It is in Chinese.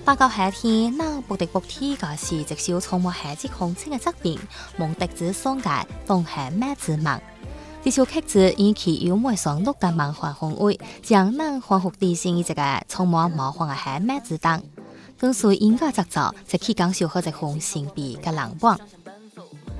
到夏天，那不得不提嘅是直銷充滿夏季空氣嘅疾病，蒙特子鬆解，風寒咩子忙。這首曲子以其優美爽錄嘅夢幻氛圍，將人歡呼地心一個充滿魔幻嘅夏咩子當。跟隨音樂節奏，就可以感受好一份神秘嘅冷暖。